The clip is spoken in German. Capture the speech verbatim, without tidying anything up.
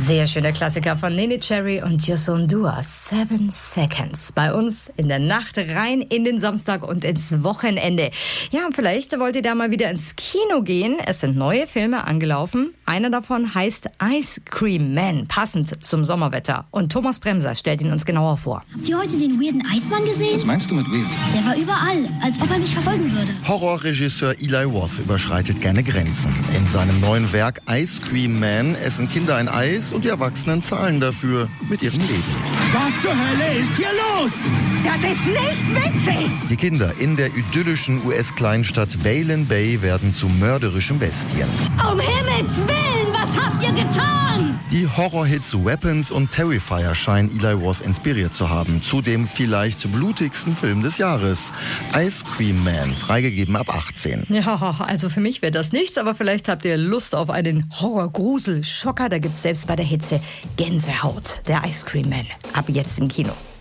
Sehr schöner Klassiker von Nene Cherry und Jason Dua, Seven Seconds. Bei uns in der Nacht rein in den Samstag und ins Wochenende. Ja, vielleicht wollt ihr da mal wieder ins Kino gehen. Es sind neue Filme angelaufen. Einer davon heißt Ice Cream Man, passend zum Sommerwetter. Und Thomas Bremser stellt ihn uns genauer vor. Habt ihr heute den weirden Eismann gesehen? Was meinst du mit weird? Der war überall, als ob er mich verfolgen würde. Horrorregisseur Eli Roth überschreitet gerne Grenzen. In seinem neuen Werk Ice Cream Man essen Kinder ein Eis und die Erwachsenen zahlen dafür mit ihrem Leben. Was zur Hölle ist hier los? Das ist nicht witzig! Die Kinder in der idyllischen U S-Kleinstadt Baylen Bay werden zu mörderischen Bestien. Um Himmels Willen, was habt ihr getan? Die Horrorhits Weapons und Terrifier scheinen Eli Roth inspiriert zu haben. Zu dem vielleicht blutigsten Film des Jahres. Ice Cream Man, freigegeben ab achtzehn. Ja, also für mich wäre das nichts, aber vielleicht habt ihr Lust auf einen Horror-Grusel-Schocker. Da gibt's selbst bei der Hitze Gänsehaut. Der Ice Cream Man. Ab jetzt im Kino.